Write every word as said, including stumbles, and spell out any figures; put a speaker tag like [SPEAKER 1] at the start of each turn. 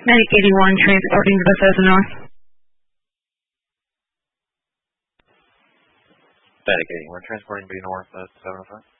[SPEAKER 1] Medic eighty-one transporting to Bethesda North.
[SPEAKER 2] Medic eighty-one transporting to North at seven oh five.